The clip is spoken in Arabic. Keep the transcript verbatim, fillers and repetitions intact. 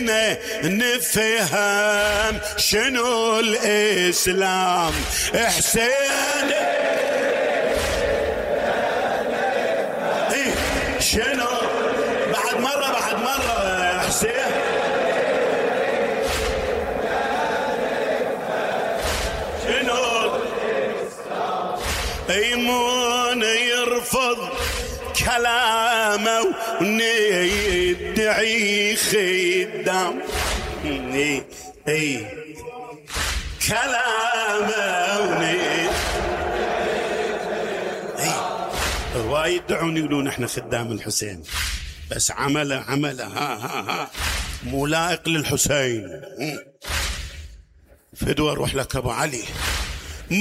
بينا نفهم شنو الإسلام. حسين ايه شنو بعد مرة بعد مرة حسين شنو ايمون يرفض كلامه وندعي خدام. اي اي كلامه وندعي وايد يدعون يقولون احنا خدام الحسين، بس عمله عمله ها ها ها مو لائق للحسين. فدوى اروح لك ابو علي.